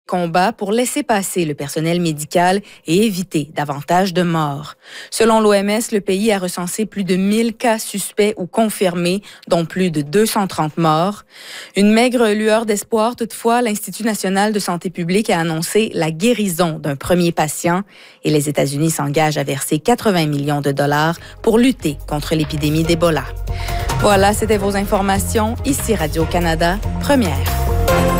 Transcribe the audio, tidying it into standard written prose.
combat pour laisser passer le personnel médical et éviter davantage de morts. Selon l'OMS, le pays a recensé plus de 1000 cas suspects ou confirmés, dont plus de 230 morts. Une maigre lueur d'espoir, toutefois, l'Institut national de santé publique a annoncé la guérison d'un premier patient et les États-Unis s'engagent à verser 80 millions de dollars pour lutter contre l'épidémie d'Ebola. Voilà, c'était vos informations. Ici Radio-Canada, première.